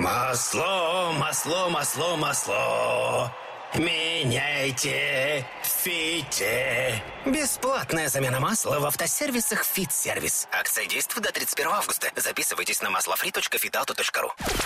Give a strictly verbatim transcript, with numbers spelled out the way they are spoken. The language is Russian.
Масло, масло, масло, масло. Меняйте «Фите». Бесплатная замена масла в автосервисах «Фит-сервис». Акция действует до тридцать первого августа. Записывайтесь на маслофри точка фитауто точка ру.